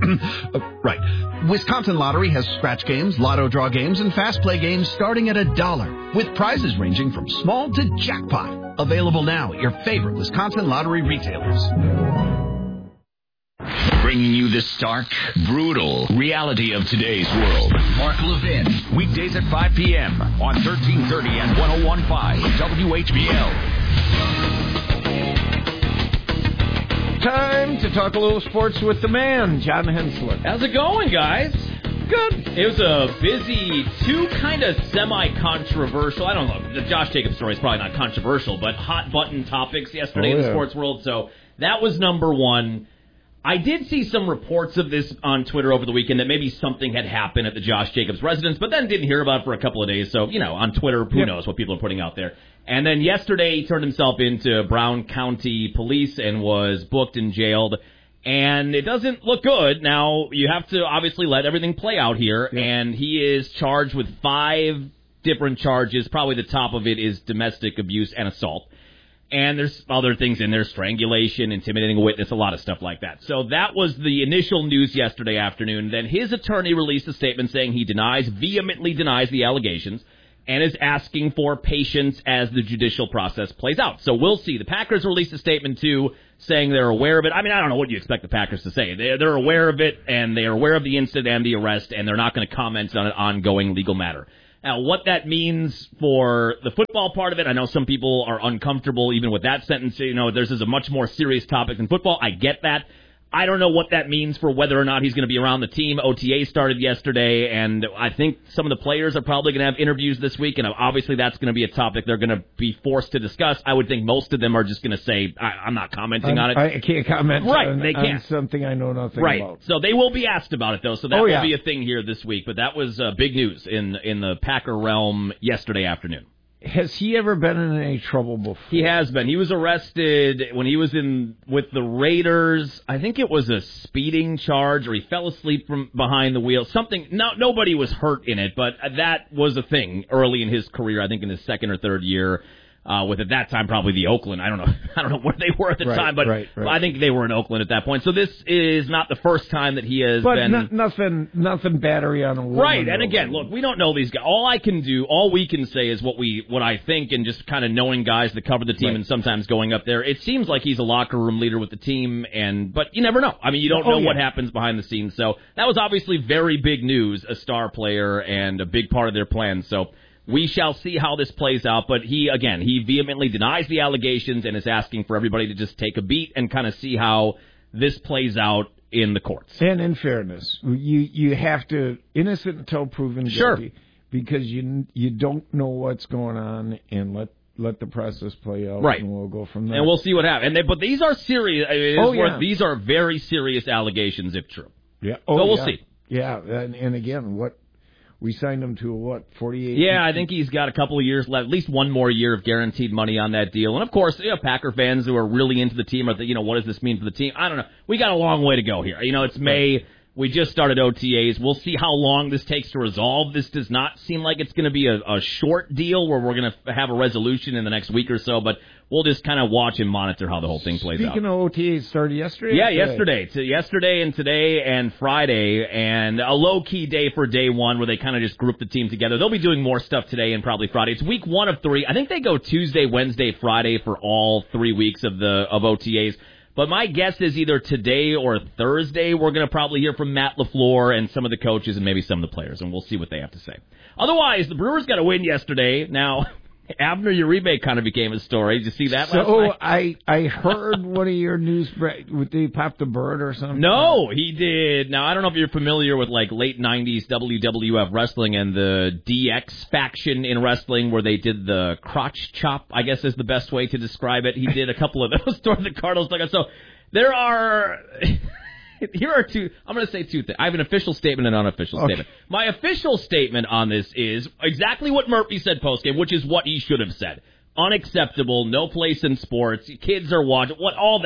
Right. Wisconsin Lottery has scratch games, lotto draw games, and fast play games starting at $1, with prizes ranging from small to jackpot. Available now at your favorite Wisconsin Lottery retailers. Bringing you the stark, brutal reality of today's world. Mark Levin, weekdays at 5 p.m. on 1330 and 101.5 WHBL. Time to talk a little sports with the man, John Hensler. How's it going, guys? Good. It was a busy, two kind of semi-controversial, I don't know, the Josh Jacobs story is probably not controversial, but hot-button topics yesterday in the sports world, so that was number one. I did see some reports of this on Twitter over the weekend that maybe something had happened at the Josh Jacobs residence, but then didn't hear about it for a couple of days, so, on Twitter, who knows what people are putting out there. And then yesterday, he turned himself into Brown County Police and was booked and jailed. And it doesn't look good. Now, you have to obviously let everything play out here. Yeah. And he is charged with 5 different charges. Probably the top of it is domestic abuse and assault. And there's other things in there, strangulation, intimidating a witness, a lot of stuff like that. So that was the initial news yesterday afternoon. Then his attorney released a statement saying he vehemently denies the allegations, and is asking for patience as the judicial process plays out. So we'll see. The Packers released a statement, too, saying they're aware of it. I mean, I don't know what you expect the Packers to say. They're aware of it, and they are aware of the incident and the arrest, and they're not going to comment on an ongoing legal matter. Now, what that means for the football part of it, I know some people are uncomfortable even with that sentence. This is a much more serious topic than football. I get that. I don't know what that means for whether or not he's going to be around the team. OTA started yesterday, and I think some of the players are probably going to have interviews this week, and obviously that's going to be a topic they're going to be forced to discuss. I would think most of them are just going to say, I'm not commenting on it. I can't comment on something I know nothing about. So they will be asked about it, though, so that will be a thing here this week. But that was big news in the Packer realm yesterday afternoon. Has he ever been in any trouble before? He has been. He was arrested when he was with the Raiders. I think it was a speeding charge, or he fell asleep from behind the wheel. Something. Nobody was hurt in it, but that was a thing early in his career. I think in his second or third year. With at that time probably the Oakland. I don't know where they were at the time, but I think they were in Oakland at that point. So this is not the first time that he has been. Nothing battery on a woman. Right, and again, look, we don't know these guys. All we can say is what I think, and just kind of knowing guys that cover the team and sometimes going up there. It seems like he's a locker room leader with the team, but you never know. I mean, you don't know what happens behind the scenes. So that was obviously very big news, a star player and a big part of their plan. So we shall see how this plays out, but he vehemently denies the allegations and is asking for everybody to just take a beat and kind of see how this plays out in the courts. And in fairness, you have to, innocent until proven guilty, because you don't know what's going on, and let the process play out, and we'll go from there. And we'll see what happens. But these are serious. These are very serious allegations, if true. Yeah. So we'll see. Yeah, and again, we signed him to, 48? Yeah, I think he's got a couple of years left, at least one more year of guaranteed money on that deal. And, of course, Packer fans who are really into the team are what does this mean for the team? I don't know. We got a long way to go here. It's May. We just started OTAs. We'll see how long this takes to resolve. This does not seem like it's going to be a short deal where we're going to have a resolution in the next week or so, but we'll just kind of watch and monitor how the whole thing plays out. Speaking of OTAs, started yesterday? Yeah, yesterday. Yesterday and today and Friday, and a low-key day for day one where they kind of just group the team together. They'll be doing more stuff today and probably Friday. It's week 1 of 3. I think they go Tuesday, Wednesday, Friday for all 3 weeks of OTAs. But my guess is either today or Thursday we're going to probably hear from Matt LaFleur and some of the coaches and maybe some of the players, and we'll see what they have to say. Otherwise, the Brewers got a win yesterday. Now, Abner Uribe kind of became a story. Did you see that last night? I heard one of your news. Did he pop the bird or something? No, he did. Now, I don't know if you're familiar with late 90s WWF wrestling and the DX faction in wrestling where they did the crotch chop, I guess is the best way to describe it. He did a couple of those toward the Cardinals. So there are... Here are two. I'm going to say two things. I have an official statement and an unofficial statement. My official statement on this is exactly what Murphy said postgame, which is what he should have said. Unacceptable, no place in sports. Kids are watching.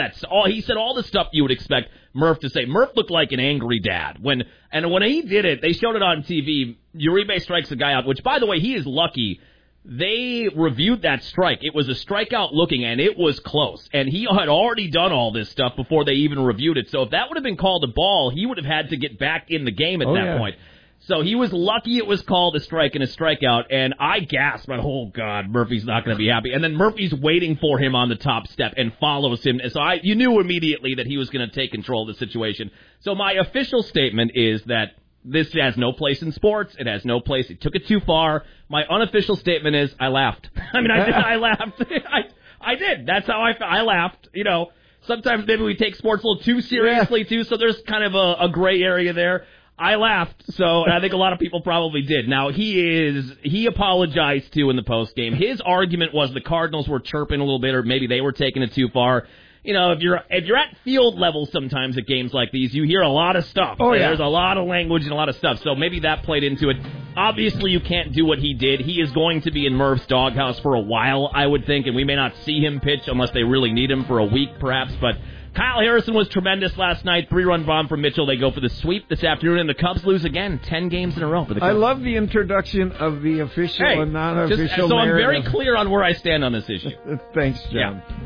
He said all the stuff you would expect Murph to say. Murph looked like an angry dad when he did it. They showed it on TV. Uribe strikes a guy out, which by the way he is lucky they reviewed that strike. It was a strikeout looking, and it was close. And he had already done all this stuff before they even reviewed it. So if that would have been called a ball, he would have had to get back in the game at that point. So he was lucky it was called a strike and a strikeout, and I gasped, oh, God, Murphy's not going to be happy. And then Murphy's waiting for him on the top step and follows him. So you knew immediately that he was going to take control of the situation. So my official statement is that this has no place in sports. It has no place. It took it too far. My unofficial statement is I laughed. I mean, I laughed. I did. That's how I laughed. You know, sometimes maybe we take sports a little too seriously, too, so there's kind of a gray area there. I laughed, and I think a lot of people probably did. Now, he apologized, too, in the postgame. His argument was the Cardinals were chirping a little bit, or maybe they were taking it too far. You know, if you're at field level sometimes at games like these, you hear a lot of stuff. Oh, yeah. There's a lot of language and a lot of stuff, so maybe that played into it. Obviously, you can't do what he did. He is going to be in Murph's doghouse for a while, I would think, and we may not see him pitch unless they really need him for a week, perhaps, but Kyle Harrison was tremendous last night. 3-run bomb from Mitchell. They go for the sweep this afternoon, and the Cubs lose again. 10 games in a row for the Cubs. I love the introduction of the official and non-official so narrative. I'm very clear on where I stand on this issue. Thanks, John. Yeah.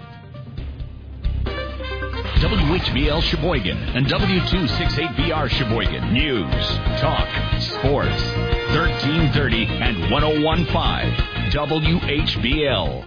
WHBL Sheboygan and W268BR Sheboygan. News, talk, sports. 1330 and 101.5 WHBL.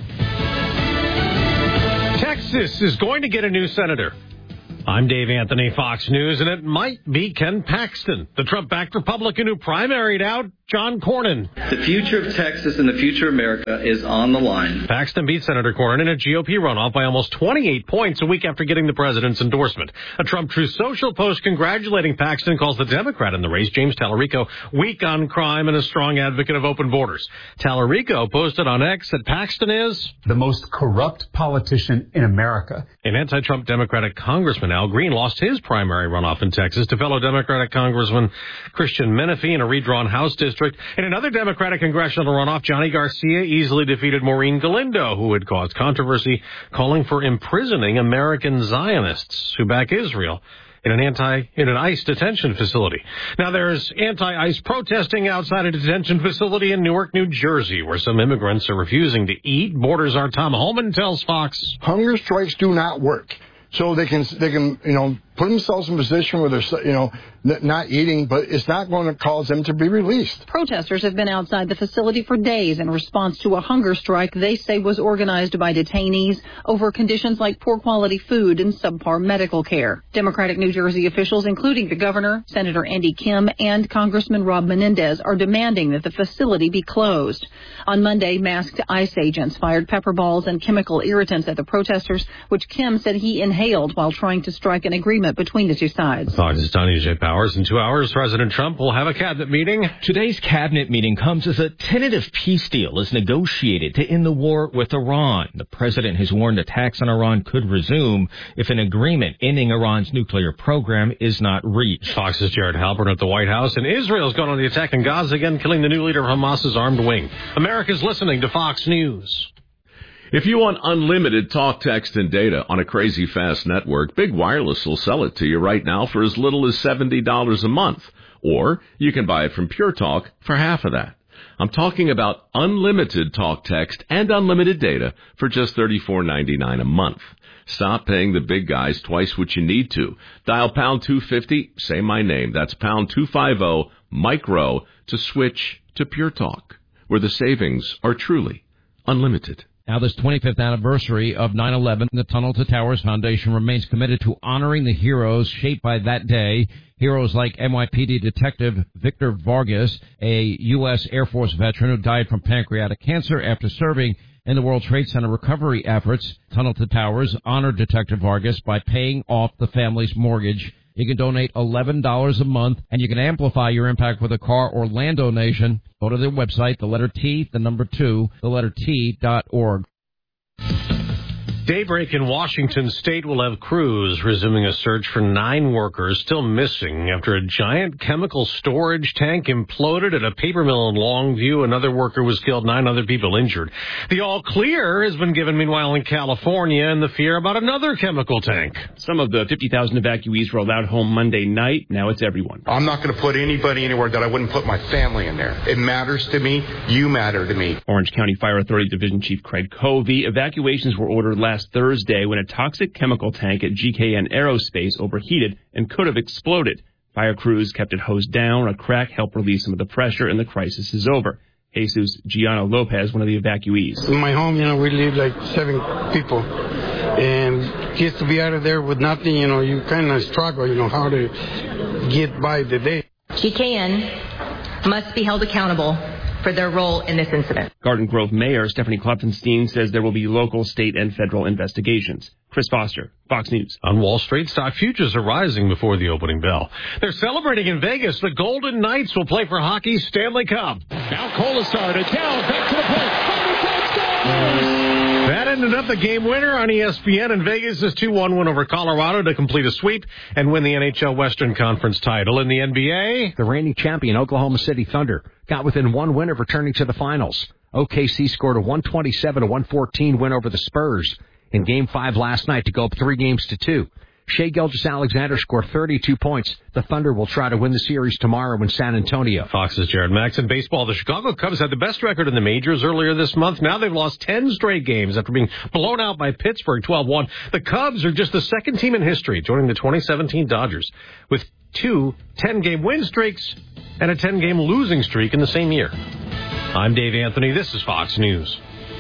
Texas is going to get a new senator. I'm Dave Anthony, Fox News, and it might be Ken Paxton, the Trump-backed Republican who primaried out John Cornyn. The future of Texas and the future of America is on the line. Paxton beat Senator Cornyn in a GOP runoff by almost 28 points a week after getting the president's endorsement. A Trump Truth Social post congratulating Paxton calls the Democrat in the race, James Tallarico, weak on crime and a strong advocate of open borders. Tallarico posted on X that Paxton is the most corrupt politician in America. An anti-Trump Democratic Congressman, Al Green, lost his primary runoff in Texas to fellow Democratic Congressman Christian Menifee in a redrawn House district. In another Democratic congressional runoff, Johnny Garcia easily defeated Maureen Galindo, who had caused controversy, calling for imprisoning American Zionists who back Israel in an ICE detention facility. Now, there's anti-ICE protesting outside a detention facility in Newark, New Jersey, where some immigrants are refusing to eat. Borders our Tom Holman tells Fox. Hunger strikes do not work. So they can put themselves in a position where they're, not eating, but it's not going to cause them to be released. Protesters have been outside the facility for days in response to a hunger strike they say was organized by detainees over conditions like poor quality food and subpar medical care. Democratic New Jersey officials, including the governor, Senator Andy Kim, and Congressman Rob Menendez, are demanding that the facility be closed. On Monday, masked ICE agents fired pepper balls and chemical irritants at the protesters, which Kim said he inhaled while trying to strike an agreement between the two sides. Fox's Tanya J. Powers. In 2 hours, President Trump will have a cabinet meeting. Today's cabinet meeting comes as a tentative peace deal is negotiated to end the war with Iran. The president has warned attacks on Iran could resume if an agreement ending Iran's nuclear program is not reached. Fox's Jared Halpern at the White House, and Israel's gone on the attack in Gaza again, killing the new leader of Hamas's armed wing. America's listening to Fox News. If you want unlimited talk, text, and data on a crazy fast network, Big Wireless will sell it to you right now for as little as $70 a month. Or you can buy it from Pure Talk for half of that. I'm talking about unlimited talk, text, and unlimited data for just $34.99 a month. Stop paying the big guys twice what you need to. Dial pound 250, say my name. That's pound 250 micro to switch to Pure Talk, where the savings are truly unlimited. Now, this 25th anniversary of 9/11, the Tunnel to Towers Foundation remains committed to honoring the heroes shaped by that day. Heroes like NYPD Detective Victor Vargas, a U.S. Air Force veteran who died from pancreatic cancer after serving in the World Trade Center recovery efforts. Tunnel to Towers honored Detective Vargas by paying off the family's mortgage. You can donate $11 a month, and you can amplify your impact with a car or land donation. Go to their website, the letter T, the number 2, the letter T.org. Daybreak in Washington State will have crews resuming a search for 9 workers still missing after a giant chemical storage tank imploded at a paper mill in Longview. Another worker was killed, 9 other people injured. The all clear has been given, meanwhile, in California, and the fear about another chemical tank. Some of the 50,000 evacuees rolled out home Monday night. Now it's everyone. I'm not going to put anybody anywhere that I wouldn't put my family in there. It matters to me. You matter to me. Orange County Fire Authority Division Chief Craig Covey. Evacuations were ordered last Thursday when a toxic chemical tank at GKN Aerospace overheated and could have exploded. Fire crews kept it hosed down. A crack helped release some of the pressure, and the crisis is over. Jesus Giano Lopez, one of the evacuees. In my home, we live like 7 people. And just to be out of there with nothing, you kind of struggle, how to get by the day. GKN must be held accountable for their role in this incident. Garden Grove Mayor Stephanie Klopfenstein says there will be local, state, and federal investigations. Chris Foster, Fox News. On Wall Street, stock futures are rising before the opening bell. They're celebrating in Vegas. The Golden Knights will play for hockey's Stanley Cup. Now Kolasar to down, back to the plate. That ended up the game winner on ESPN, and Vegas' 2-1 win over Colorado to complete a sweep and win the NHL Western Conference title. In the NBA, the reigning champion Oklahoma City Thunder got within 1 win of returning to the finals. OKC scored a 127-114 win over the Spurs in Game 5 last night to go up 3-2. Shai Gilgeous-Alexander scored 32 points. The Thunder will try to win the series tomorrow in San Antonio. Fox's Jared Max. In baseball, the Chicago Cubs had the best record in the majors earlier this month. Now they've lost 10 straight games after being blown out by Pittsburgh 12-1. The Cubs are just the second team in history, joining the 2017 Dodgers, with 2 10-game win streaks and a 10-game losing streak in the same year. I'm Dave Anthony. This is Fox News.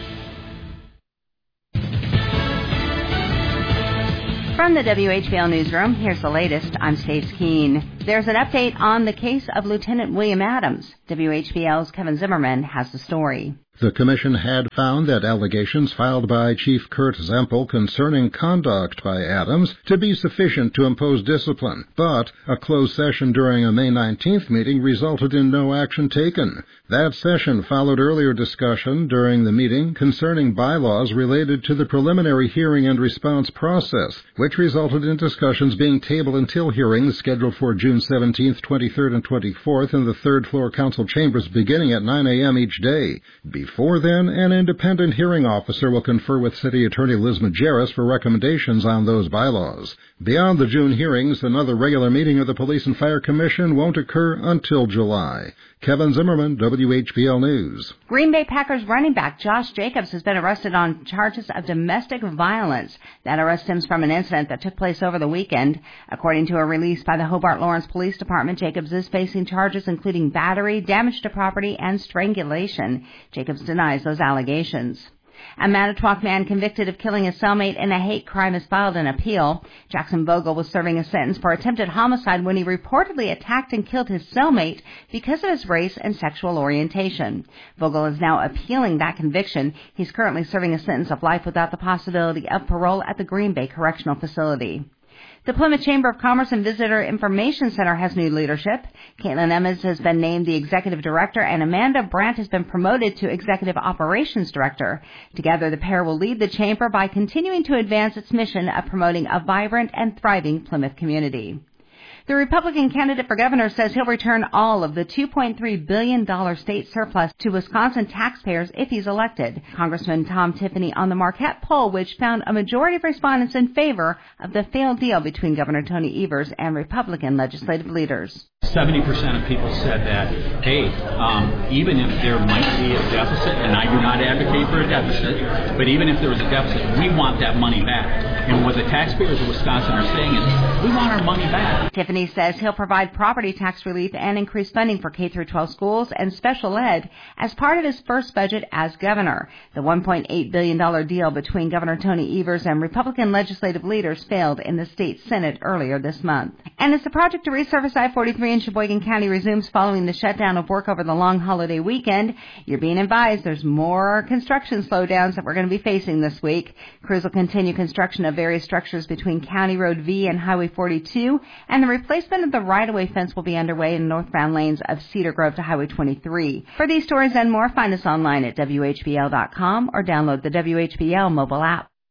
From the WHBL Newsroom, here's the latest. I'm Stace Keene. There's an update on the case of Lieutenant William Adams. WHBL's Kevin Zimmerman has the story. The commission had found that allegations filed by Chief Kurt Zempel concerning conduct by Adams to be sufficient to impose discipline, but a closed session during a May 19th meeting resulted in no action taken. That session followed earlier discussion during the meeting concerning bylaws related to the preliminary hearing and response process, which resulted in discussions being tabled until hearings scheduled for June 17th, 23rd, and 24th in the third-floor council chambers beginning at 9 a.m. each day. Before then, an independent hearing officer will confer with City Attorney Liz Majerus for recommendations on those bylaws. Beyond the June hearings, another regular meeting of the Police and Fire Commission won't occur until July. Kevin Zimmerman, WHBL News. Green Bay Packers running back Josh Jacobs has been arrested on charges of domestic violence. That arrest stems from an incident that took place over the weekend. According to a release by the Hobart Lawrence Police Department, Jacobs is facing charges including battery, damage to property, and strangulation. Jacobs denies those allegations. A Manitowoc man convicted of killing his cellmate in a hate crime has filed an appeal. Jackson Vogel was serving a sentence for attempted homicide when he reportedly attacked and killed his cellmate because of his race and sexual orientation. Vogel is now appealing that conviction. He's currently serving a sentence of life without the possibility of parole at the Green Bay Correctional Facility. The Plymouth Chamber of Commerce and Visitor Information Center has new leadership. Caitlin Emmons has been named the executive director, and Amanda Brandt has been promoted to executive operations director. Together, the pair will lead the chamber by continuing to advance its mission of promoting a vibrant and thriving Plymouth community. The Republican candidate for governor says he'll return all of the $2.3 billion state surplus to Wisconsin taxpayers if he's elected. Congressman Tom Tiffany on the Marquette poll, which found a majority of respondents in favor of the failed deal between Governor Tony Evers and Republican legislative leaders. 70% of people said that, hey, even if there might be a deficit, and I do not advocate for a deficit, but even if there was a deficit, we want that money back. And what the taxpayers of Wisconsin are saying is, we want our money back. Tiffany says he'll provide property tax relief and increase funding for K-12 schools and special ed as part of his first budget as governor. The $1.8 billion deal between Governor Tony Evers and Republican legislative leaders failed in the state Senate earlier this month. And as the project to resurface I-43 in Sheboygan County resumes following the shutdown of work over the long holiday weekend, you're being advised there's more construction slowdowns that we're going to be facing this week. Crews will continue construction of various structures between County Road V and Highway 42, and the replacement of the right-of-way fence will be underway in northbound lanes of Cedar Grove to Highway 23. For these stories and more, find us online at WHBL.com or download the WHBL mobile app.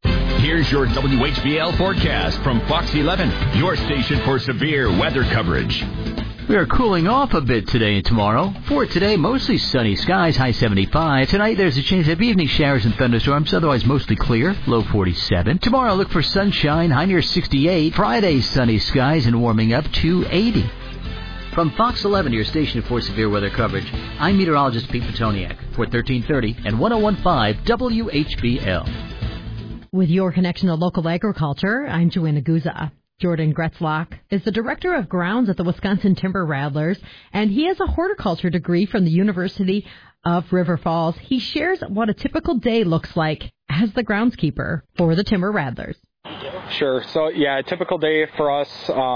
Here's your WHBL forecast from Fox 11, your station for severe weather coverage. We are cooling off a bit today and tomorrow. For today, mostly sunny skies, high 75. Tonight, there's a chance of evening showers and thunderstorms, otherwise mostly clear, low 47. Tomorrow, look for sunshine, high near 68. Friday, sunny skies and warming up to 80. From Fox 11, your station for severe weather coverage, I'm meteorologist Pete Petoniak for 1330 and 101.5 WHBL. With your connection to local agriculture, I'm Joanna Guza. Jordan Gretzlock is the director of grounds at the Wisconsin Timber Rattlers, and he has a horticulture degree from the University of River Falls. He shares what a typical day looks like as the groundskeeper for the Timber Rattlers. Sure. So, yeah, a typical day for us,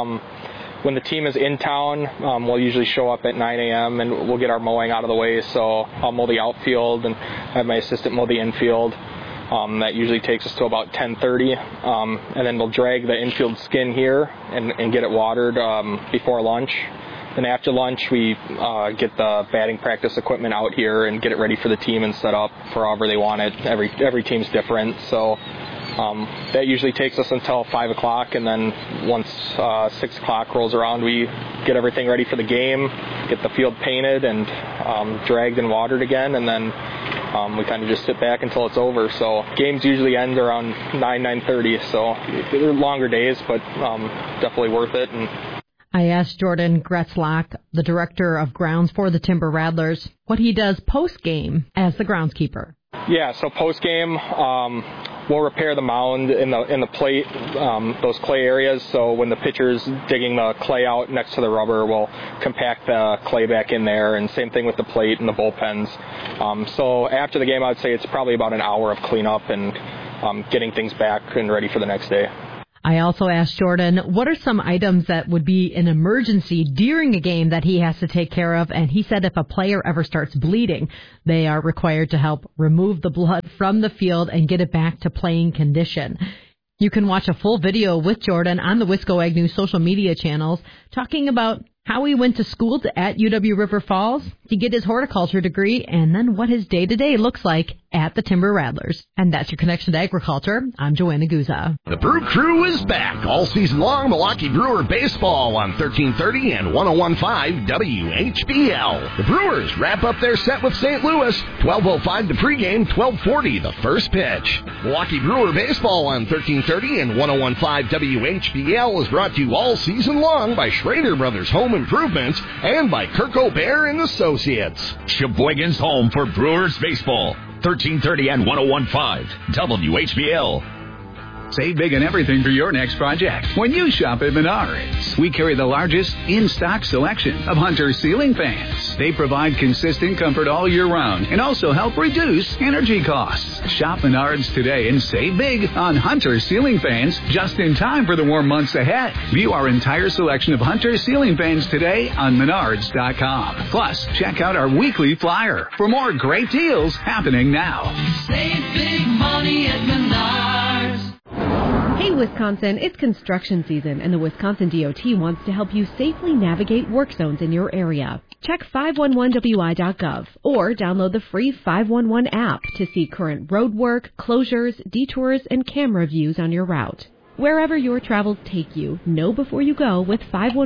when the team is in town, we'll usually show up at 9 a.m. and we'll get our mowing out of the way. So I'll mow the outfield and have my assistant mow the infield. That usually takes us to about 10:30, and then we'll drag the infield skin here and get it watered before lunch. Then after lunch, we get the batting practice equipment out here and get it ready for the team and set up for however they want it. Every team's different, so that usually takes us until 5 o'clock, and then once 6 o'clock rolls around, we get everything ready for the game, get the field painted and dragged and watered again, and then we kind of just sit back until it's over. So games usually end around 9:30, so they're longer days, but definitely worth it. And I asked Jordan Gretzlock, the director of grounds for the Timber Rattlers, what he does post-game as the groundskeeper. Yeah, so post-game, we'll repair the mound in the plate, those clay areas. So when the pitcher's digging the clay out next to the rubber, we'll compact the clay back in there, and same thing with the plate and the bullpens. So after the game, I would say it's probably about an hour of cleanup and getting things back and ready for the next day. I also asked Jordan, what are some items that would be an emergency during a game that he has to take care of? And he said if a player ever starts bleeding, they are required to help remove the blood from the field and get it back to playing condition. You can watch a full video with Jordan on the Wisco Ag News social media channels talking about how he went to school at UW River Falls to get his horticulture degree, and then what his day-to-day looks like at the Timber Rattlers. And that's your connection to agriculture. I'm Joanna Guza. The Brew Crew is back all season long. Milwaukee Brewer baseball on 1330 and 101.5 WHBL. The Brewers wrap up their set with St. Louis. 12:05 the pregame, 12:40 the first pitch. Milwaukee Brewer baseball on 1330 and 101.5 WHBL is brought to you all season long by Schrader Brothers Home Improvements and by Kirk O'Bear and Associates. Sheboygan's home for Brewers baseball. 1330 and 101.5 WHBL. Save big on everything for your next project when you shop at Menards. We carry the largest in-stock selection of Hunter ceiling fans. They provide consistent comfort all year round and also help reduce energy costs. Shop Menards today and save big on Hunter ceiling fans just in time for the warm months ahead. View our entire selection of Hunter ceiling fans today on Menards.com. Plus, check out our weekly flyer for more great deals happening now. Save big money at Menards. Hey Wisconsin, it's construction season and the Wisconsin DOT wants to help you safely navigate work zones in your area. Check 511wi.gov or download the free 511 app to see current road work, closures, detours, and camera views on your route. Wherever your travels take you, know before you go with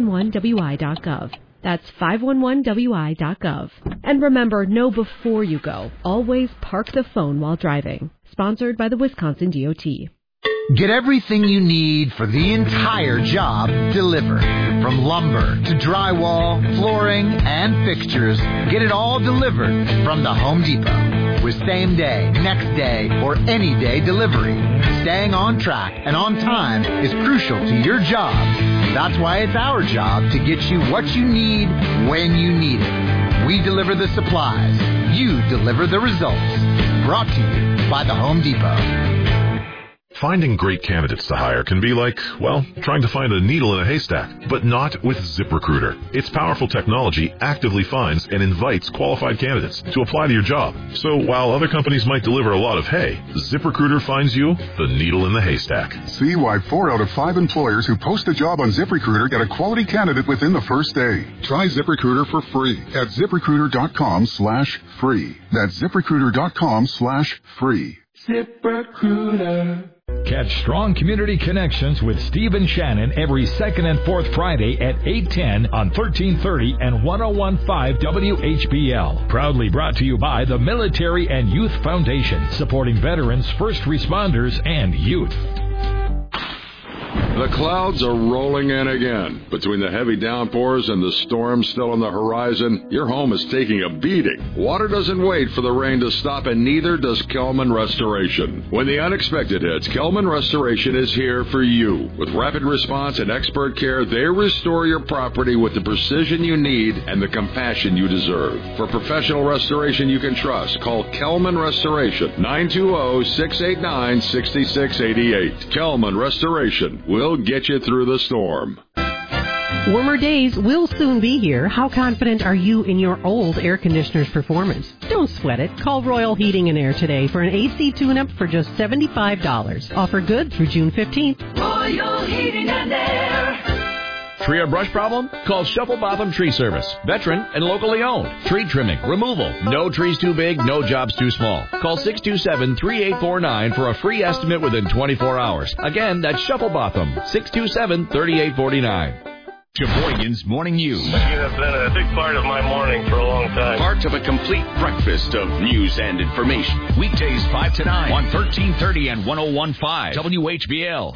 511wi.gov. That's 511wi.gov. And remember, know before you go. Always park the phone while driving. Sponsored by the Wisconsin DOT. Get everything you need for the entire job delivered. From lumber to drywall, flooring, and fixtures, get it all delivered from the Home Depot. With same day, next day, or any day delivery. Staying on track and on time is crucial to your job. That's why it's our job to get you what you need when you need it. We deliver the supplies. You deliver the results. Brought to you by the Home Depot. Finding great candidates to hire can be like, well, trying to find a needle in a haystack, but not with ZipRecruiter. Its powerful technology actively finds and invites qualified candidates to apply to your job. So while other companies might deliver a lot of hay, ZipRecruiter finds you the needle in the haystack. See why 4 out of 5 employers who post a job on ZipRecruiter get a quality candidate within the first day. Try ZipRecruiter for free at ZipRecruiter.com/free. That's ZipRecruiter.com/free. ZipRecruiter. Catch Strong Community Connections with Steve and Shannon every second and fourth Friday at 8:10 on 1330 and 101.5 WHBL. Proudly brought to you by the Military and Youth Foundation, supporting veterans, first responders, and youth. The clouds are rolling in again. Between the heavy downpours and the storms still on the horizon, your home is taking a beating. Water doesn't wait for the rain to stop, and neither does Kelman Restoration. When the unexpected hits, Kelman Restoration is here for you. With rapid response and expert care, they restore your property with the precision you need and the compassion you deserve. For professional restoration you can trust, call Kelman Restoration, 920-689-6688. Kelman Restoration will get you through the storm. Warmer days will soon be here. How confident are you in your old air conditioner's performance? Don't sweat it. Call Royal Heating and Air today for an AC tune-up for just $75. Offer good through June 15th. Royal Heating and Air. Tree or brush problem? Call Shuffle Botham Tree Service. Veteran and locally owned. Tree trimming, removal. No trees too big, no jobs too small. Call 627-3849 for a free estimate within 24 hours. Again, that's Shuffle Botham. 627-3849. Sheboygan's Morning News. You have been a big part of my morning for a long time. Part of a complete breakfast of news and information. Weekdays 5 to 9 on 1330 and 101.5 WHBL.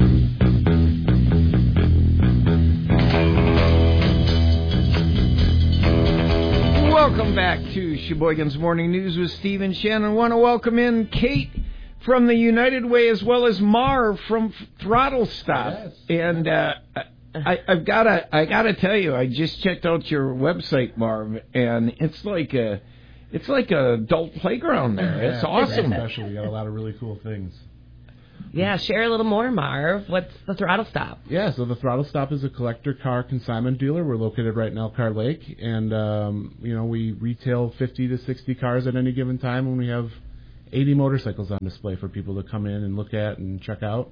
Welcome back to Sheboygan's Morning News with Steve and Shannon. I want to welcome in Kate from the United Way as well as Marv from Throttle Stop. Yes. And I gotta tell you, I just checked out your website, Marv, and it's like a adult playground there. Yeah, it's awesome. Especially, we got a lot of really cool things. Yeah, share a little more, Marv. What's the Throttle Stop? Yeah, so the Throttle Stop is a collector car consignment dealer. We're located right in Elkhart Lake, and we retail 50 to 60 cars at any given time, and we have 80 motorcycles on display for people to come in and look at and check out.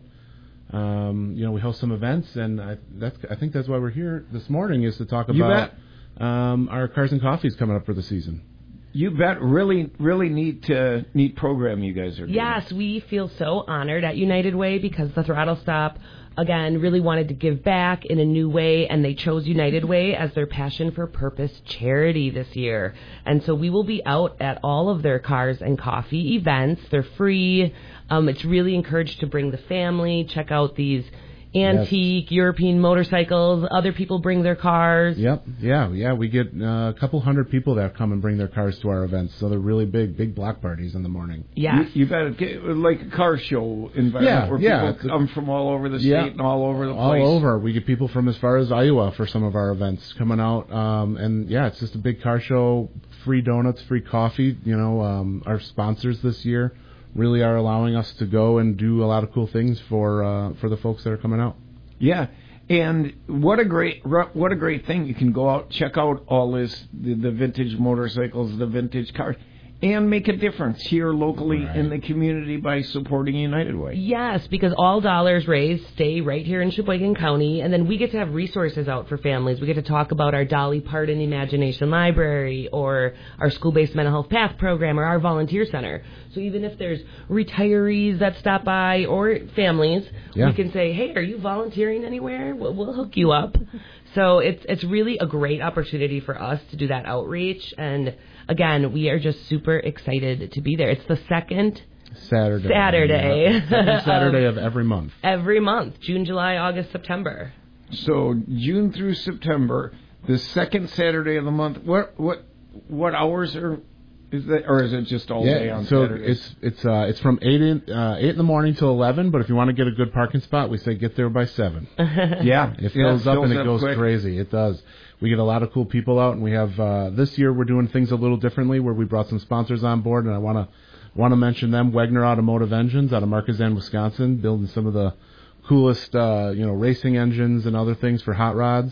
We host some events, and I think that's why we're here this morning, is to talk about our Cars and Coffees coming up for the season. You bet. Really, really neat program you guys are doing. Yes, we feel so honored at United Way because the Throttle Stop, again, really wanted to give back in a new way, and they chose United Way as their Passion for Purpose charity this year. And so we will be out at all of their Cars and Coffee events. They're free. It's really encouraged to bring the family, check out these antique European motorcycles. Other people bring their cars. Yep. Yeah. We get a couple hundred people that come and bring their cars to our events. So they're really big block parties in the morning. Yeah. You better get like a car show environment where people come from all over the state and all over the place. All over. We get people from as far as Iowa for some of our events coming out. It's just a big car show. Free donuts, free coffee. Our sponsors this year really are allowing us to go and do a lot of cool things for the folks that are coming out. Yeah, and what a great thing! You can go out, check out all the vintage motorcycles, the vintage cars, and make a difference here locally in the community by supporting United Way. Yes, because all dollars raised stay right here in Sheboygan County, and then we get to have resources out for families. We get to talk about our Dolly Parton Imagination Library, or our school-based mental health PATH program, or our volunteer center. So even if there's retirees that stop by, or families, we can say, hey, are you volunteering anywhere? We'll hook you up. So it's really a great opportunity for us to do that outreach. And, again, we are just super excited to be there. It's the second Saturday. Second Saturday of every month. Every month. June, July, August, September. So June through September, the second Saturday of the month. What hours is that, or is it just all day on Saturday? So it's from 8 in the morning till 11. But if you want to get a good parking spot, we say get there by 7. It fills up and it goes crazy. It does. We get a lot of cool people out, and we have this year we're doing things a little differently, where we brought some sponsors on board, and I want to mention them. Wegner Automotive Engines out of Marquezan, Wisconsin, building some of the coolest racing engines and other things for hot rods.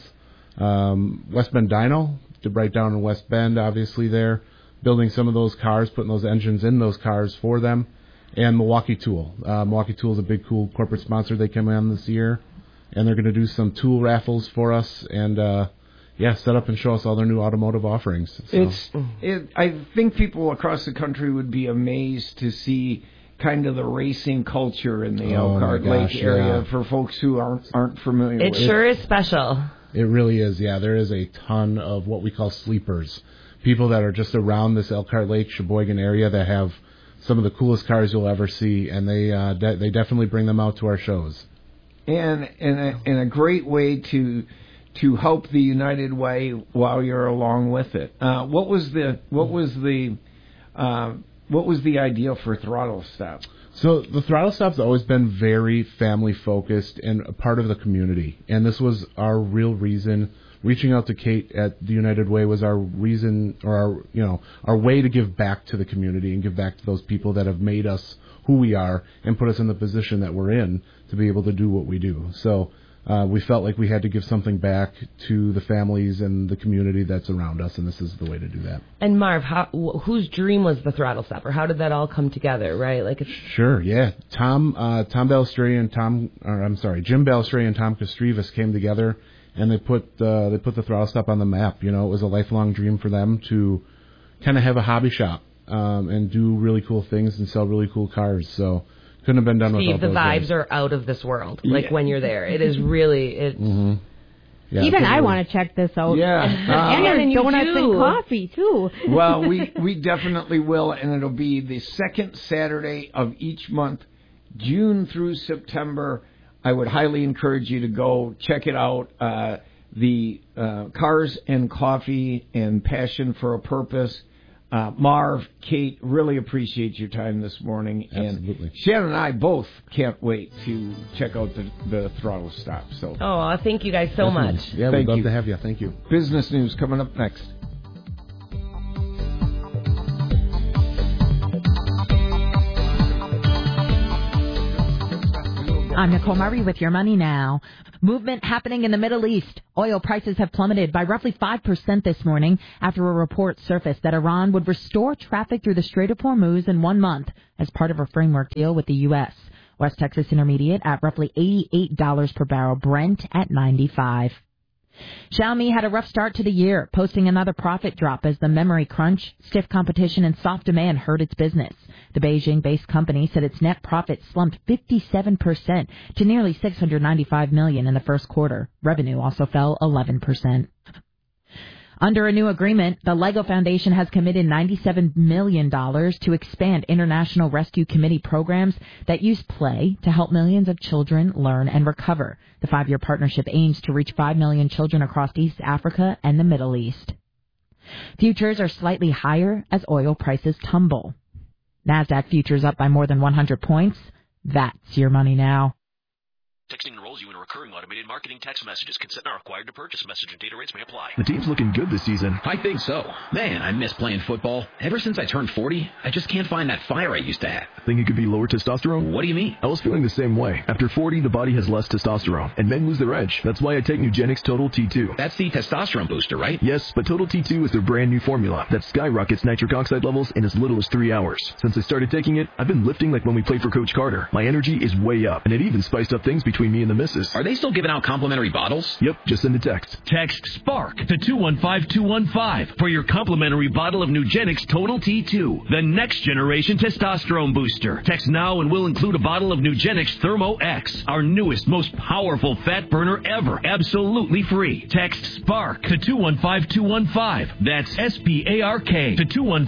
West Bend Dyno, right down in West Bend, obviously there, building some of those cars, putting those engines in those cars for them. And Milwaukee Tool. Milwaukee Tool is a big, cool corporate sponsor. They came in this year, and they're going to do some tool raffles for us, and set up and show us all their new automotive offerings. So. I think people across the country would be amazed to see kind of the racing culture in the Elkhart Lake area for folks who aren't familiar with it. It sure is special. It really is, yeah. There is a ton of what we call sleepers, people that are just around this Elkhart Lake, Sheboygan area that have some of the coolest cars you'll ever see, and they definitely bring them out to our shows. And a great way to help the United Way while you're along with it. What was the idea for Throttle Stop? So the Throttle Stop's always been very family focused and a part of the community, and this was our real reason. Reaching out to Kate at the United Way was our reason, or our way to give back to the community and give back to those people that have made us who we are and put us in the position that we're in to be able to do what we do. So we felt like we had to give something back to the families and the community that's around us, and this is the way to do that. And Marv, whose dream was the Throttle Stop, or how did that all come together? Right? Sure, yeah. Jim Balestrieri and Tom Kostrivas came together, and they put the Throttle Stop on the map. It was a lifelong dream for them to kind of have a hobby shop and do really cool things and sell really cool cars. So couldn't have been done without those guys. Steve, the vibes are out of this world. When you're there, it is really Mm-hmm. Yeah, even I want to check this out. Yeah, and there's donuts and coffee too. Well, we definitely will, and it'll be the second Saturday of each month, June through September. I would highly encourage you to go check it out. The Cars and Coffee and Passion for a Purpose. Marv, Kate, really appreciate your time this morning. Absolutely. And Shannon and I both can't wait to check out the Throttle Stop. So, thank you guys so much. Yeah, we'd love to have you. Thank you. Business news coming up next. I'm Nicole Murray with Your Money Now. Movement happening in the Middle East. Oil prices have plummeted by roughly 5% this morning after a report surfaced that Iran would restore traffic through the Strait of Hormuz in 1 month as part of a framework deal with the U.S. West Texas Intermediate at roughly $88 per barrel, Brent at $95. Xiaomi had a rough start to the year, posting another profit drop as the memory crunch, stiff competition, and soft demand hurt its business. The Beijing-based company said its net profit slumped 57% to nearly $695 million in the first quarter. Revenue also fell 11%. Under a new agreement, the LEGO Foundation has committed $97 million to expand International Rescue Committee programs that use play to help millions of children learn and recover. The 5-year partnership aims to reach 5 million children across East Africa and the Middle East. Futures are slightly higher as oil prices tumble. NASDAQ futures up by more than 100 points. That's Your Money Now. Texting enrolls you in a recurring automated marketing text messages. Consent not required to purchase. Message and data rates may apply. The team's looking good this season. I think so. Man, I miss playing football. Ever since I turned 40, I just can't find that fire I used to have. Think it could be lower testosterone? What do you mean? I was feeling the same way. After 40, the body has less testosterone, and men lose their edge. That's why I take Nugenix Total T2. That's the testosterone booster, right? Yes, but Total T2 is their brand new formula that skyrockets nitric oxide levels in as little as 3 hours. Since I started taking it, I've been lifting like when we played for Coach Carter. My energy is way up, and it even spiced up things between me and the missus. Are they still giving out complimentary bottles? Yep, just send a text. Text SPARK to 215-215 for your complimentary bottle of Nugenix Total T2, the next generation testosterone booster. Text now and we'll include a bottle of Nugenix Thermo X, our newest, most powerful fat burner ever, absolutely free. Text SPARK to 215-215. That's SPARK to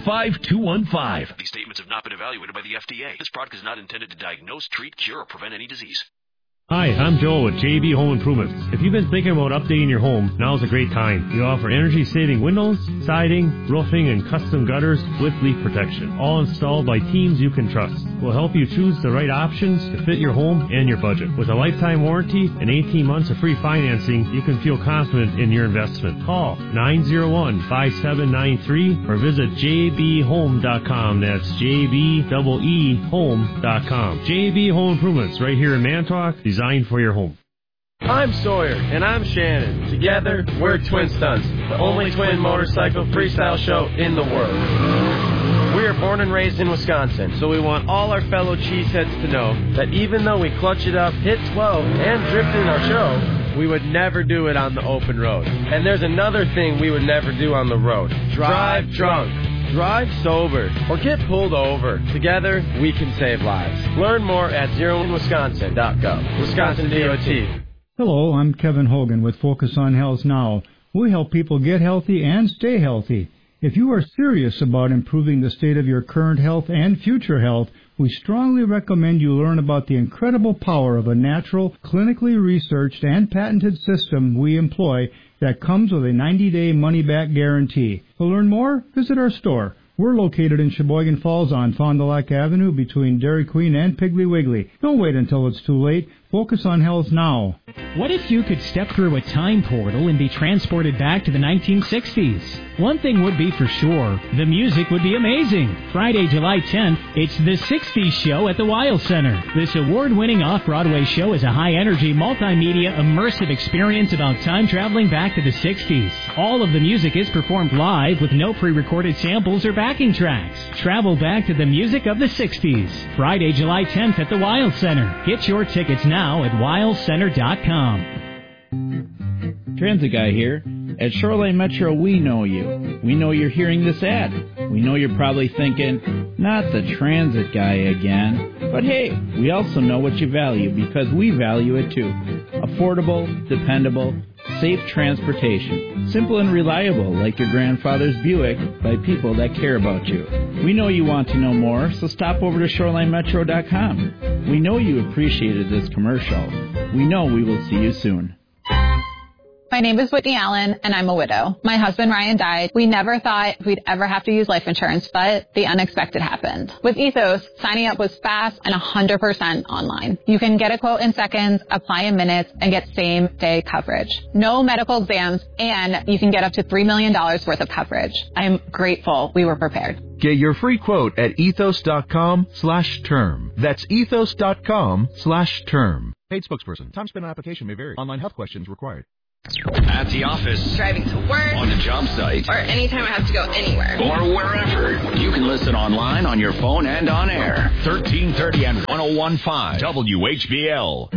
215-215. These statements have not been evaluated by the FDA. This product is not intended to diagnose, treat, cure, or prevent any disease. Hi, I'm Joel with JB Home Improvements. If you've been thinking about updating your home, now's a great time. We offer energy-saving windows, siding, roofing, and custom gutters with leak protection, all installed by teams you can trust. We'll help you choose the right options to fit your home and your budget. With a lifetime warranty and 18 months of free financing, you can feel confident in your investment. Call 901-5793 or visit jbhome.com. That's jbhome.com. JB Home Improvements, right here in Manitowoc, designed for your home. I'm Sawyer, and I'm Shannon. Together, we're Twin Stunts, the only twin motorcycle freestyle show in the world. We are born and raised in Wisconsin, so we want all our fellow cheeseheads to know that even though we clutch it up, hit 12, and drift in our show, we would never do it on the open road. And there's another thing we would never do on the road. Drive drunk. drive sober, or get pulled over. Together, we can save lives. Learn more at zeroinwisconsin.gov. Wisconsin DOT. Hello, I'm Kevin Hogan with Focus on Health Now. We help people get healthy and stay healthy. If you are serious about improving the state of your current health and future health, we strongly recommend you learn about the incredible power of a natural, clinically researched and patented system we employ that comes with a 90-day money-back guarantee. To learn more, visit our store. We're located in Sheboygan Falls on Fond du Lac Avenue between Dairy Queen and Piggly Wiggly. Don't wait until it's too late. Focus on health now. What if you could step through a time portal and be transported back to the 1960s? One thing would be for sure, the music would be amazing. Friday, July 10th, it's the 60s show at the Weil Center. This award-winning off-Broadway show is a high-energy, multimedia, immersive experience about time traveling back to the 60s. All of the music is performed live with no pre-recorded samples or backing tracks. Travel back to the music of the 60s. Friday, July 10th at the Weil Center. Get your tickets now at weilcenter.com. Transit Guy here. At Shoreline Metro, we know you. We know you're hearing this ad. We know you're probably thinking, not the Transit Guy again. But hey, we also know what you value because we value it too. Affordable, dependable, safe transportation. Simple and reliable like your grandfather's Buick by people that care about you. We know you want to know more, so stop over to ShorelineMetro.com. We know you appreciated this commercial. We know we will see you soon. My name is Whitney Allen, and I'm a widow. My husband, Ryan, died. We never thought we'd ever have to use life insurance, but the unexpected happened. With Ethos, signing up was fast and 100% online. You can get a quote in seconds, apply in minutes, and get same-day coverage. No medical exams, and you can get up to $3 million worth of coverage. I am grateful we were prepared. Get your free quote at ethos.com/term. That's ethos.com/term. Paid spokesperson. Time spent on application may vary. Online health questions required. At the office, driving to work, on the job site, or anytime I have to go anywhere, or wherever. You can listen online, on your phone, and on air. 1330 and 101.5 WHBL.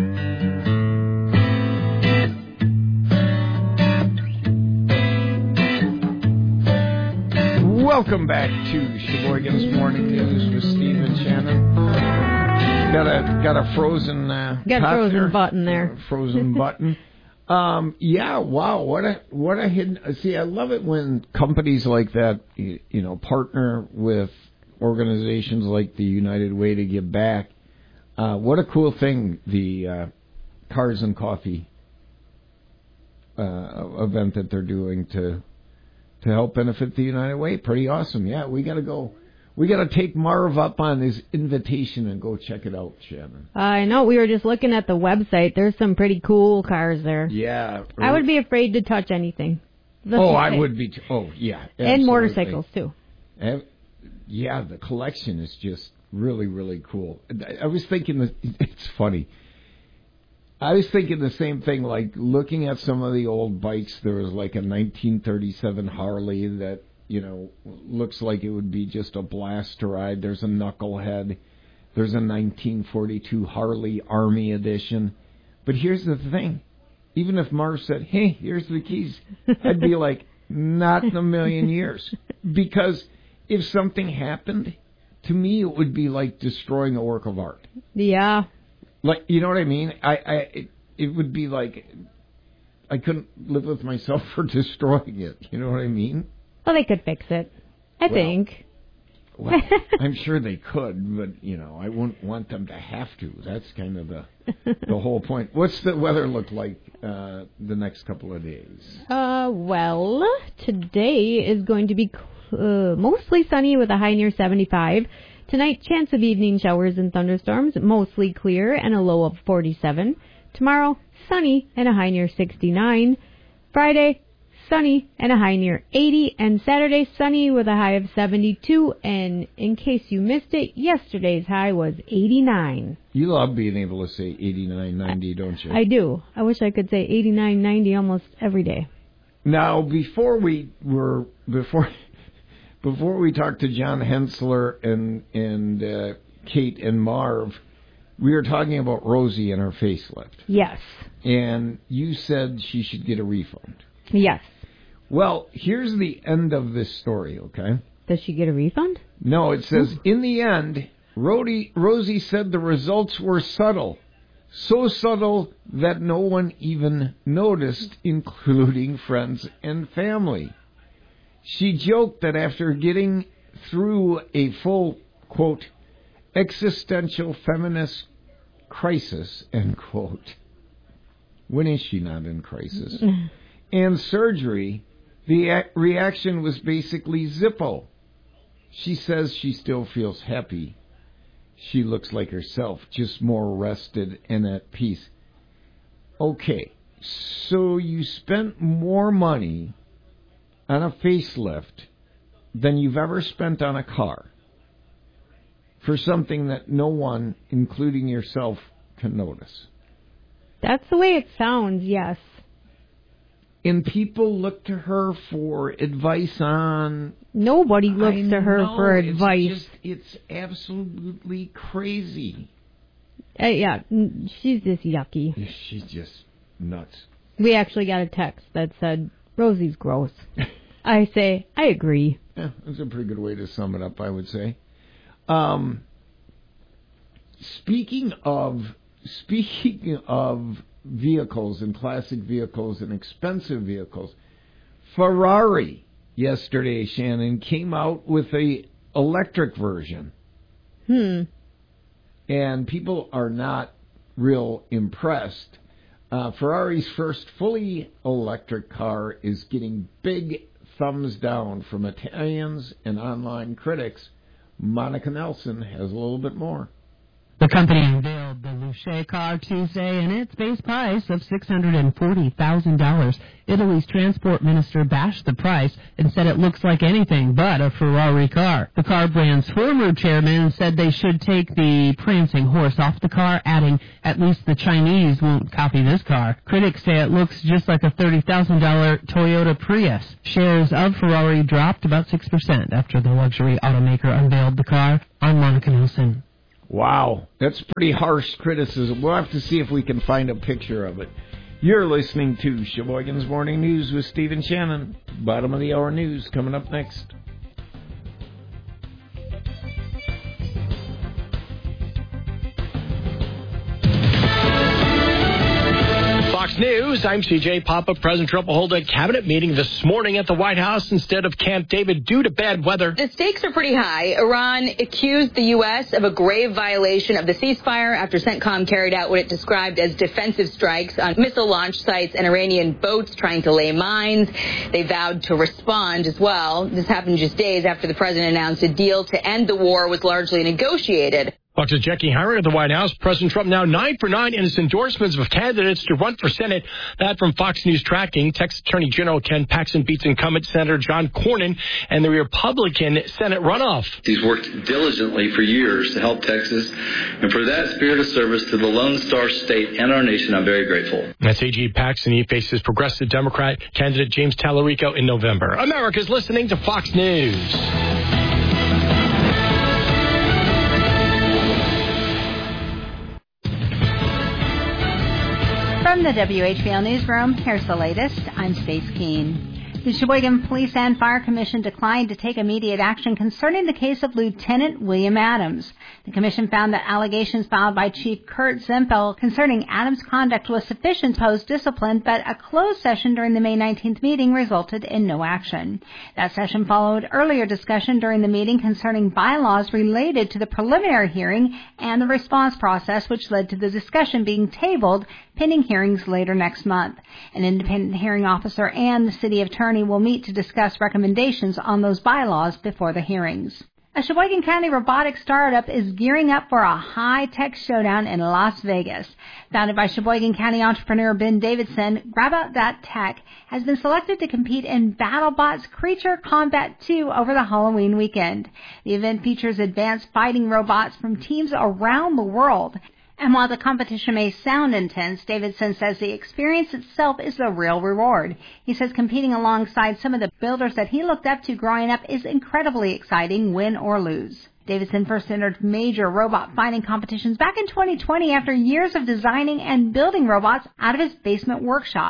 Welcome back to Sheboygan's Morning News with Steve and Shannon. Got a frozen frozen button there. Frozen button. Yeah, wow, what a hidden. See, I love it when companies like that, partner with organizations like the United Way to give back. What a cool thing, the Cars and Coffee event that they're doing to help benefit the United Way. Pretty awesome. Yeah, we got to go. We got to take Marv up on his invitation and go check it out, Shannon. I know. We were just looking at the website. There's some pretty cool cars there. Yeah. I would be afraid to touch anything. I would be. Yeah. Absolutely. And motorcycles, too. Yeah, the collection is just really, really cool. I was thinking, it's funny. I was thinking the same thing, like looking at some of the old bikes. There was like a 1937 Harley that, looks like it would be just a blast to ride. There's a Knucklehead. There's a 1942 Harley Army Edition. But here's the thing. Even if Marv said, hey, here's the keys, I'd be like, not in a million years. Because if something happened, to me it would be like destroying a work of art. Yeah. Like, you know what I mean? It would be like I couldn't live with myself for destroying it. You know what I mean? Well, they could fix it, I think. Well, I'm sure they could, but, I wouldn't want them to have to. That's kind of the whole point. What's the weather look like the next couple of days? Well, today is going to be mostly sunny with a high near 75. Tonight, chance of evening showers and thunderstorms, mostly clear and a low of 47. Tomorrow, sunny and a high near 69. Friday, sunny and a high near 80, and Saturday sunny with a high of 72, and in case you missed it, yesterday's high was 89. You love being able to say 89, 90, don't you? I do. I wish I could say 89, 90 almost every day. Now, before we talked to John Hensler and Kate and Marv, we were talking about Rosie and her facelift. Yes. And you said she should get a refund. Yes. Well, here's the end of this story, okay? Does she get a refund? No, it says, in the end, Rosie said the results were subtle. So subtle that no one even noticed, including friends and family. She joked that after getting through a full, quote, existential feminist crisis, end quote. When is she not in crisis? And surgery, the reaction was basically Zippo. She says she still feels happy. She looks like herself, just more rested and at peace. Okay, so you spent more money on a facelift than you've ever spent on a car for something that no one, including yourself, can notice. That's the way it sounds, yes. And people look to her for advice on... Nobody looks to her for advice. It's absolutely crazy. Yeah, she's just yucky. She's just nuts. We actually got a text that said, Rosie's gross. I say, I agree. Yeah, that's a pretty good way to sum it up, I would say. Speaking of vehicles and classic vehicles and expensive vehicles, Ferrari yesterday, Shannon, came out with a electric version. And people are not real impressed. Ferrari's first fully electric car is getting big thumbs down from Italians and online critics. Monica Nelson has a little bit more. The company unveiled the Luce car Tuesday, and its base price of $640,000. Italy's transport minister bashed the price and said it looks like anything but a Ferrari car. The car brand's former chairman said they should take the prancing horse off the car, adding, at least the Chinese won't copy this car. Critics say it looks just like a $30,000 Toyota Prius. Shares of Ferrari dropped about 6% after the luxury automaker unveiled the car. I'm Monica Nelson. Wow, that's pretty harsh criticism. We'll have to see if we can find a picture of it. You're listening to Sheboygan's Morning News with Stephen Shannon. Bottom of the hour news coming up next. Fox News, I'm CJ Papa. President Trump will hold a cabinet meeting this morning at the White House instead of Camp David due to bad weather. The stakes are pretty high. Iran accused the U.S. of a grave violation of the ceasefire after CENTCOM carried out what it described as defensive strikes on missile launch sites and Iranian boats trying to lay mines. They vowed to respond as well. This happened just days after the president announced a deal to end the war was largely negotiated. Fox's Jackie Herer at the White House. President Trump now 9 for 9 in his endorsements of candidates to run for Senate. That from Fox News Tracking. Texas Attorney General Ken Paxton beats incumbent Senator John Cornyn and the Republican Senate runoff. He's worked diligently for years to help Texas, and for that spirit of service to the Lone Star State and our nation, I'm very grateful. That's A.G. Paxton. He faces progressive Democrat candidate James Tallarico in November. America's listening to Fox News. From the WHBL Newsroom, here's the latest. I'm Stace Keene. The Sheboygan Police and Fire Commission declined to take immediate action concerning the case of Lieutenant William Adams. The commission found that allegations filed by Chief Kurt Zempel concerning Adams' conduct was sufficient to impose discipline, but a closed session during the May 19th meeting resulted in no action. That session followed earlier discussion during the meeting concerning bylaws related to the preliminary hearing and the response process, which led to the discussion being tabled pending hearings later next month. An independent hearing officer and the city attorney will meet to discuss recommendations on those bylaws before the hearings. A Sheboygan County robotics startup is gearing up for a high-tech showdown in Las Vegas. Founded by Sheboygan County entrepreneur Ben Davidson, Grab Out That Tech has been selected to compete in BattleBots Creature Combat 2 over the Halloween weekend. The event features advanced fighting robots from teams around the world. And while the competition may sound intense, Davidson says the experience itself is the real reward. He says competing alongside some of the builders that he looked up to growing up is incredibly exciting, win or lose. Davidson first entered major robot fighting competitions back in 2020 after years of designing and building robots out of his basement workshop.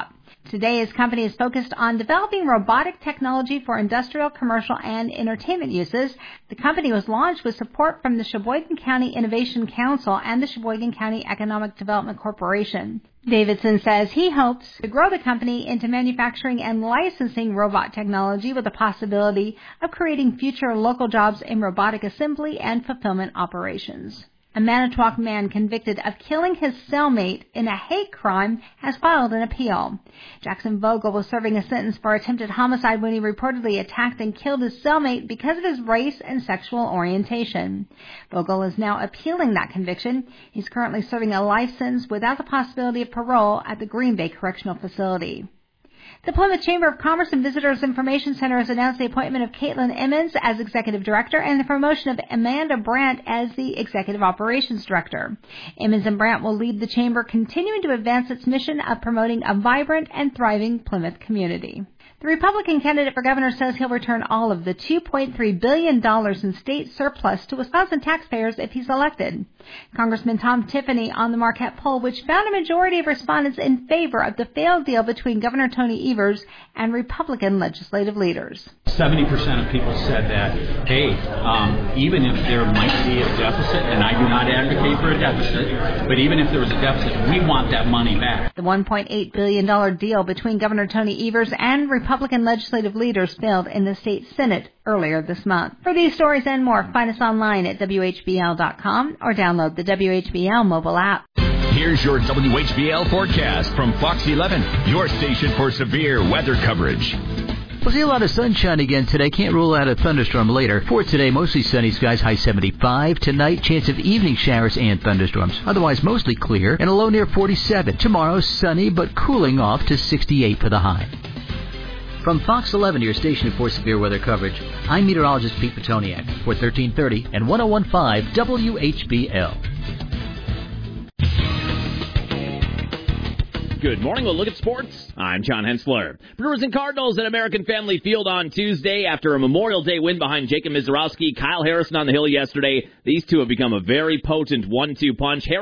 Today, his company is focused on developing robotic technology for industrial, commercial, and entertainment uses. The company was launched with support from the Sheboygan County Innovation Council and the Sheboygan County Economic Development Corporation. Davidson says he hopes to grow the company into manufacturing and licensing robot technology with the possibility of creating future local jobs in robotic assembly and fulfillment operations. A Manitowoc man convicted of killing his cellmate in a hate crime has filed an appeal. Jackson Vogel was serving a sentence for attempted homicide when he reportedly attacked and killed his cellmate because of his race and sexual orientation. Vogel is now appealing that conviction. He's currently serving a life sentence without the possibility of parole at the Green Bay Correctional Facility. The Plymouth Chamber of Commerce and Visitors Information Center has announced the appointment of Caitlin Emmons as Executive Director and the promotion of Amanda Brandt as the Executive Operations Director. Emmons and Brandt will lead the Chamber, continuing to advance its mission of promoting a vibrant and thriving Plymouth community. The Republican candidate for governor says he'll return all of the $2.3 billion in state surplus to Wisconsin taxpayers if he's elected. Congressman Tom Tiffany on the Marquette poll, which found a majority of respondents in favor of the failed deal between Governor Tony Evers and Republican legislative leaders. 70% of people said that, hey, even if there might be a deficit, and I do not advocate for a deficit, but even if there was a deficit, we want that money back. The $1.8 billion deal between Governor Tony Evers and Republican legislative leaders failed in the state Senate earlier this month. For these stories and more, find us online at WHBL.com or download the WHBL mobile app. Here's your WHBL forecast from Fox 11, your station for severe weather coverage. We'll see a lot of sunshine again today. Can't rule out a thunderstorm later. For today, mostly sunny skies, high 75. Tonight, chance of evening showers and thunderstorms. Otherwise, mostly clear and a low near 47. Tomorrow, sunny but cooling off to 68 for the high. From Fox 11, your station for severe weather coverage, I'm meteorologist Pete Petoniak for 1330 and 101.5 WHBL. Good morning. We'll look at sports. I'm John Hensler. Brewers and Cardinals at American Family Field on Tuesday after a Memorial Day win behind Jacob Mizorowski, Kyle Harrison on the hill yesterday. These two have become a very potent 1-2 punch.